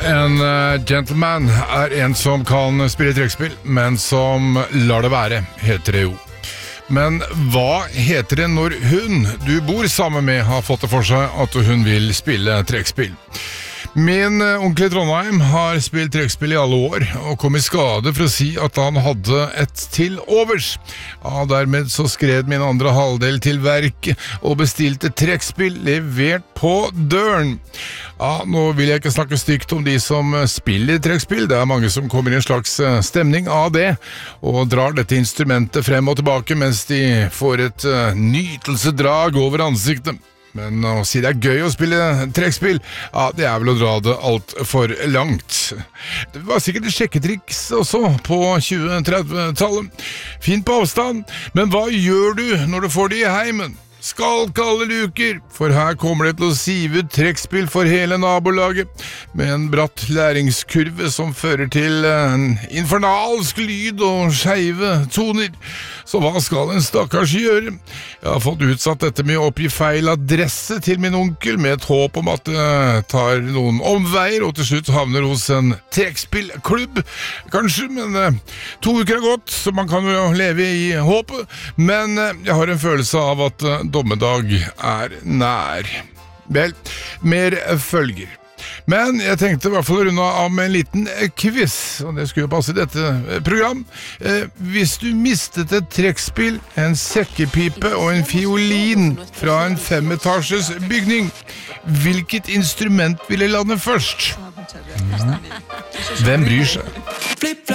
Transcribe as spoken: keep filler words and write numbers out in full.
En uh, gentleman er en som kan spille trekkspill, men som lar det være, heter det jo. Men hva heter det når hun du bor sammen med har fått det for seg at hun vil spille trekkspill? Min onkel i Trondheim har spilt trekkspill i alle år, og kom i skade for å si at han hadde et til overs. Ja, dermed så skred min andre halvdel til verk, og bestilte trekkspill levert på døren. Ja, nå vil jeg ikke snakke stygt om de som spiller trekkspill, det er mange som kommer i en slags stemning av det, og drar dette instrumentet frem og tilbake mens de får et uh, nytelsedrag over ansiktet. Men å si det er gøy å spille trekkspill, ja, det er vel å dra det alt for langt. Det var sikkert et sjekketriks også på tjue-tredve-tallet. Fint på avstand, men hva gjør du når du får det i heimen? Skalk alle luker, for her kommer det til å sive ut trekkspill for hele nabolaget, med en bratt læringskurve som fører til en infernalsk lyd og skeive toner. Så hva skal en stakkars gjøre? Jeg har fått utsatt dette med å oppgi feil adresse til min onkel, med et håp om at det tar noen omveier, og til slutt havner hos en trekkspillklubb, kanskje, men eh, to uker har gått, så man kan jo leve i håpet, men eh, jeg har en følelse av at eh, dommedag er nær. Vel, mer følger. Men jeg tenkte i hvert fall å runde av med en liten quiz, og det skulle jo passe i dette program. Eh, hvis du mistet et trekkspill, en sekkepipe og en fiolin fra en femetasjes bygning, hvilket instrument ville lande først? Mm. Hvem bryr seg?